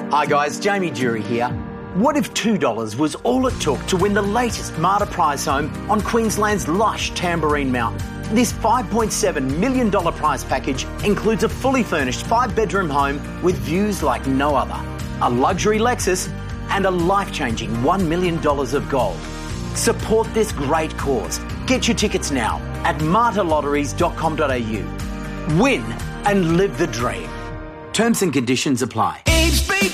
Hi guys, Jamie Jury here. What if $2 was all it took to win the latest Marta prize home on Queensland's lush Tamborine Mountain? This $5.7 million prize package includes a fully furnished 5-bedroom home with views like no other, a luxury Lexus and a life-changing $1 million of gold. Support this great cause. Get your tickets now at martalotteries.com.au. Win and live the dream. Terms and conditions apply.